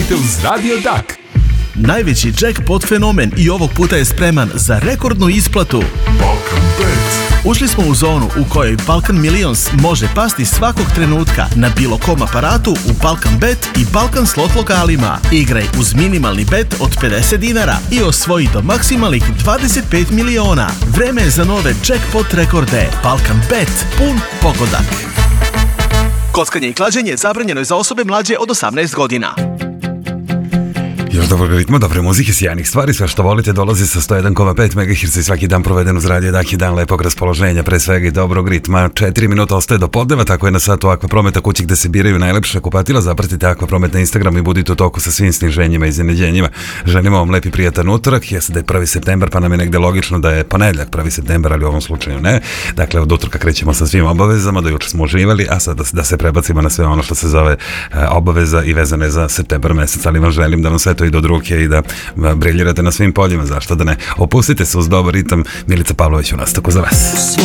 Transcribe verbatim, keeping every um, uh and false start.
uživajte uz Radio Dak. Najveći jackpot fenomen i ovog puta je spreman za rekordnu isplatu. Balkan Bet. Ušli smo u zonu u kojoj Balkan Millions može pasti svakog trenutka na bilo kom aparatu u Balkan Bet i Balkan slot lokalima. Igraj uz minimalni bet od pedeset dinara i osvoji do maksimalnih dvadeset pet miliona. Vreme je za nove jackpot rekorde. Balkan Bet, pun pogodak. Kockanje i klađenje zabranjeno je za osobe mlađe od osamnaest godina. Još dobrog ritma, dobre muzike, sjajnih stvari, sve što volite dolazi sa sto jedan zarez pet megaherca i svaki dan proveden uz Radio Dak je dan lepog raspoloženja, pre svega i dobrog ritma. četiri minuta ostaje do podneva, tako je na satu Akvaprometa, kući gde se biraju najlepša kupatila. Zapratite Akvapromet na Instagram i budite u toku sa svim sniženjima i iznenađenjima. Želimo vam lepi prijatan utorak, jeste da je prvi septembar, pa nam je negde logično da je ponedljak prvi septembar, ali u ovom slučaju ne. Dakle, od utorka krećemo sa svim obavezama, do juče smo uživali, a sad da se prebacimo na sve ono što se zove obaveza i vezane za septembar mesec, ali vam želim da vam sve to i do druge i da briljirate na svim poljima, zašto da ne. Opustite se uz dobar ritam, Milica Pavlović u nastavku za vas.